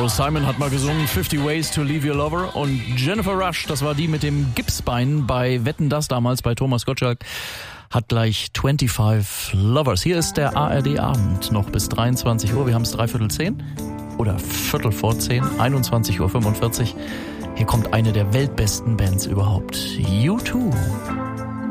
Carlos Simon hat mal gesungen 50 Ways to Leave Your Lover und Jennifer Rush, das war die mit dem Gipsbein bei Wetten, das damals bei Thomas Gottschalk, hat gleich 25 Lovers. Hier ist der ARD-Abend noch bis 23 Uhr. Wir haben es 9:45 oder 9:45, 21:45 Uhr. Hier kommt eine der weltbesten Bands überhaupt. U2.